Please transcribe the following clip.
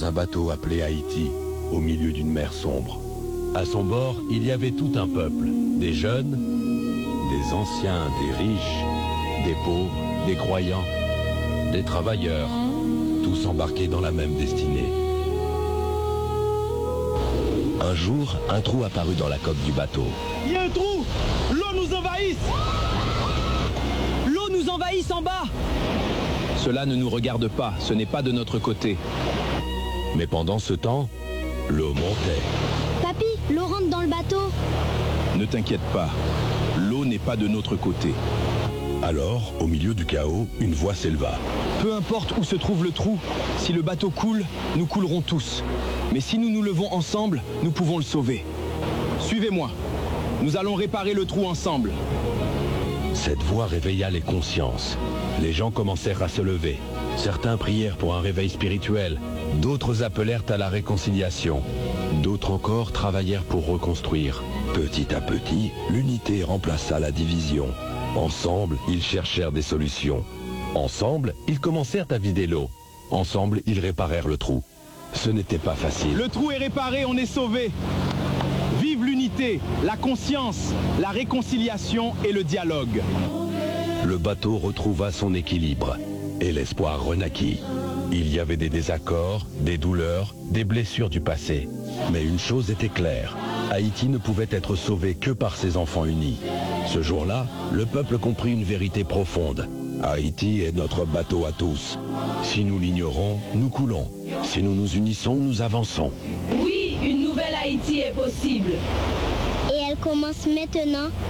un bateau appelé Haïti, au milieu d'une mer sombre. À son bord, il y avait tout un peuple, des jeunes, des anciens, des riches, des pauvres, des croyants, des travailleurs, tous embarqués dans la même destinée. Un jour, un trou apparut dans la coque du bateau. Il y a un trou! L'eau nous envahisse! L'eau nous envahisse en bas! Cela ne nous regarde pas, ce n'est pas de notre côté. Mais pendant ce temps, l'eau montait. Papy, l'eau rentre dans le bateau. Ne t'inquiète pas, l'eau n'est pas de notre côté. Alors, au milieu du chaos, une voix s'éleva. Peu importe où se trouve le trou, si le bateau coule, nous coulerons tous. Mais si nous nous levons ensemble, nous pouvons le sauver. Suivez-moi, nous allons réparer le trou ensemble. Cette voix réveilla les consciences. Les gens commencèrent à se lever. Certains prièrent pour un réveil spirituel, d'autres appelèrent à la réconciliation. D'autres encore travaillèrent pour reconstruire. Petit à petit, l'unité remplaça la division. Ensemble, ils cherchèrent des solutions. Ensemble, ils commencèrent à vider l'eau. Ensemble, ils réparèrent le trou. Ce n'était pas facile. Le trou est réparé, on est sauvé. Vive l'unité, la conscience, la réconciliation et le dialogue. Le bateau retrouva son équilibre et l'espoir renaquit. Il y avait des désaccords, des douleurs, des blessures du passé. Mais une chose était claire, Haïti ne pouvait être sauvé que par ses enfants unis. Ce jour-là, le peuple comprit une vérité profonde. Haïti est notre bateau à tous. Si nous l'ignorons, nous coulons. Si nous nous unissons, nous avançons. Oui, une nouvelle Haïti est possible. Et elle commence maintenant.